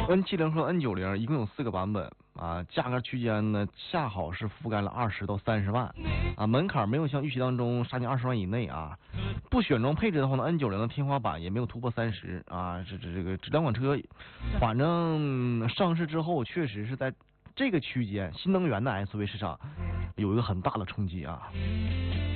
N70和N90一共有4个版本啊，价格区间呢恰好是覆盖了20到30万啊，门槛没有像预期当中杀进20万以内啊。不选装配置的话呢，N90的天花板也没有突破30啊，这个两款车，反正上市之后确实是在这个区间新能源的 SUV 市场有一个很大的冲击啊。